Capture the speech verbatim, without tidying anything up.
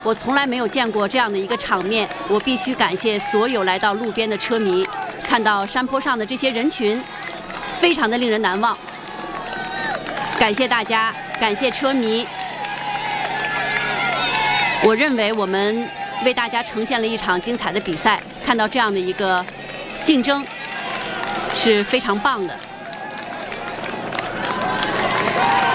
我从来没有见过这样的一个场面，我必须感谢所有来到路边的车迷。看到山坡上的这些人群，非常的令人难忘。感谢大家，感谢车迷。我认为我们为大家呈现了一场精彩的比赛，看到这样的一个竞争是非常棒的。